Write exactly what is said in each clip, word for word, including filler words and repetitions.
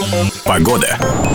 Погода.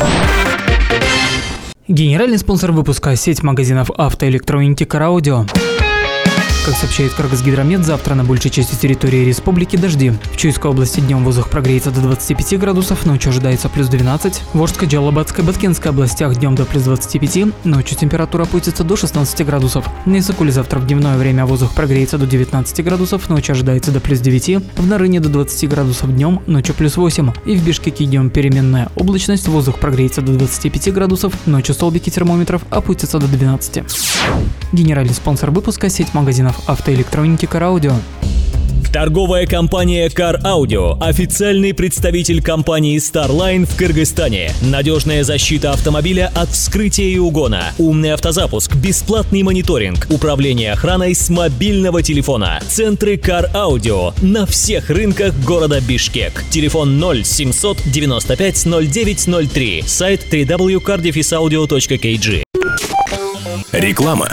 Генеральный спонсор выпуска – сеть магазинов автоэлектроники «Караудио». Как сообщает Кыргызгидромет, завтра на большей части территории республики дожди. В Чуйской области днем воздух прогреется до двадцати пяти градусов, ночью ожидается плюс двенадцать. В Орской, Джалабадской, Баткенской областях днем до плюс двадцати пяти, ночью температура опустится до шестнадцати градусов. На Исыкуле завтра в дневное время воздух прогреется до девятнадцати градусов, ночью ожидается до плюс девяти. В Нарыне до двадцати градусов днем, ночью плюс восемь. И в Бишкеке днем переменная облачность, воздух прогреется до двадцати пяти градусов, ночью столбики термометров опустятся до двенадцати. Генеральный спонсор выпуска – сеть магазинов автоэлектроники «Караудио». Торговая компания Car Audio – официальный представитель компании Starline в Кыргызстане. Надежная защита автомобиля от вскрытия и угона, умный автозапуск, бесплатный мониторинг, управление охраной с мобильного телефона. Центры Car Audio на всех рынках города Бишкек. Телефон ноль семьсот девяносто пять ноль девять ноль три. Сайт дабл ю дабл ю дабл ю точка car dash audio точка кей джи. Реклама.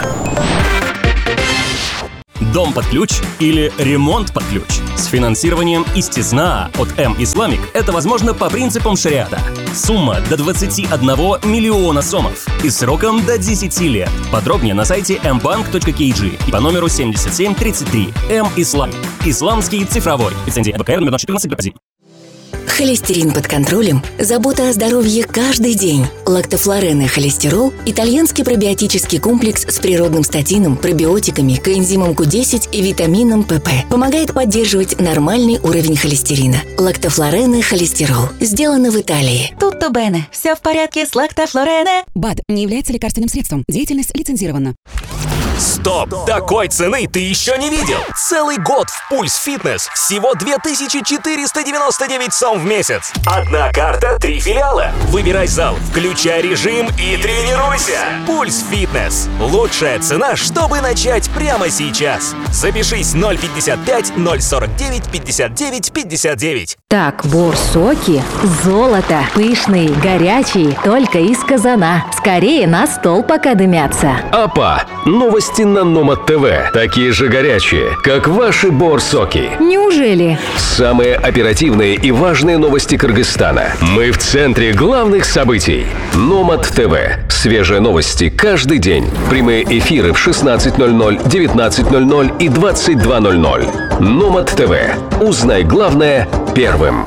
Дом под ключ или ремонт под ключ? С финансированием Истизнаа от М-Исламик это возможно по принципам шариата. Сумма до двадцати одного миллиона сомов и сроком до десяти лет. Подробнее на сайте эм банк точка кей джи и по номеру семьдесят семь тридцать три. М-Исламик. Исламский цифровой. Лицензия БКР номер четырнадцать один. Холестерин под контролем, забота о здоровье каждый день. Лактофлорен и холестерол – итальянский пробиотический комплекс с природным статином, пробиотиками, коэнзимом ку десять и витамином пэ пэ. Помогает поддерживать нормальный уровень холестерина. Лактофлорен и холестерол. Сделано в Италии. Tutto bene. Все в порядке с лактофлорене. БАД не является лекарственным средством. Деятельность лицензирована. Стоп! Такой цены ты еще не видел! Целый год в Пульс Фитнес! Всего две тысячи четыреста девяносто девять сом в месяц! Одна карта, три филиала! Выбирай зал, включай режим и тренируйся! Пульс Фитнес! Лучшая цена, чтобы начать прямо сейчас! Запишись ноль пятьдесят пять ноль сорок девять пятьдесят девять пятьдесят девять. Так, борсоки, золото, пышные, горячие, только из казана. Скорее на стол пока дымятся. Апа! Новости на Номад ТВ. Такие же горячие, как ваши борсоки. Неужели? Самые оперативные и важные новости Кыргызстана. Мы в центре главных событий. Номад ТВ. Свежие новости каждый день. Прямые эфиры в шестнадцать ноль ноль, девятнадцать ноль ноль и двадцать два ноль ноль. Номад ТВ. Узнай главное первым.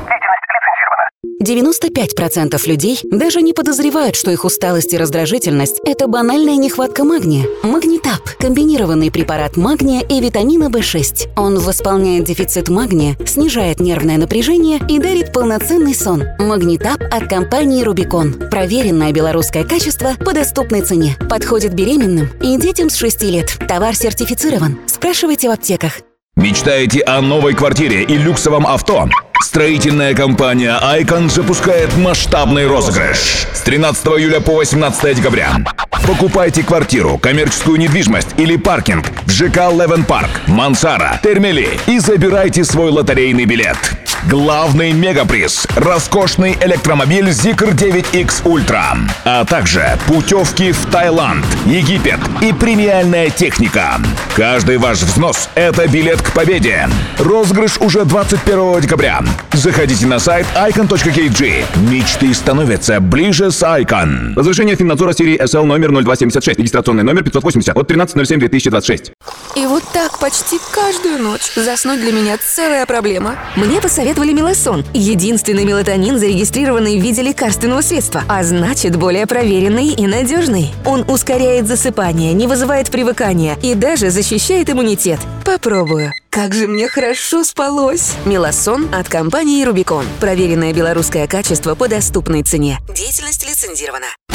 девяносто пять процентов людей даже не подозревают, что их усталость и раздражительность – это банальная нехватка магния. Магнитап – комбинированный препарат магния и витамина бэ шесть. Он восполняет дефицит магния, снижает нервное напряжение и дарит полноценный сон. Магнитап от компании Рубикон. Проверенное белорусское качество по доступной цене. Подходит беременным и детям с шести лет. Товар сертифицирован. Спрашивайте в аптеках. Мечтаете о новой квартире и люксовом авто? Строительная компания «Айкон» запускает масштабный розыгрыш с тринадцатого июля по восемнадцатое декабря. Покупайте квартиру, коммерческую недвижимость или паркинг в ЖК «Левен Парк», «Мансара», «Термели» и забирайте свой лотерейный билет. Главный мегаприз – роскошный электромобиль Zikr девять икс Ultra, а также путевки в Таиланд, Египет и премиальная техника. Каждый ваш взнос – это билет к победе. Розыгрыш уже двадцать первого декабря. Заходите на сайт айкон точка кей джи. Мечты становятся ближе с Айкон. Разрешение Финнадзора серии эс эл номер ноль два семьдесят шесть, регистрационный номер пятьсот восемьдесят от тринадцатого ноль седьмого две тысячи двадцать шесть. И вот так почти каждую ночь заснуть для меня целая проблема. Мне посоветовали Мелосон. Единственный мелатонин, зарегистрированный в виде лекарственного средства, а значит более проверенный и надежный. Он ускоряет засыпание, не вызывает привыкания и даже защищает иммунитет. Попробую. Как же мне хорошо спалось. Мелосон от компании Рубикон. Проверенное белорусское качество по доступной цене. Деятельность лицензирована.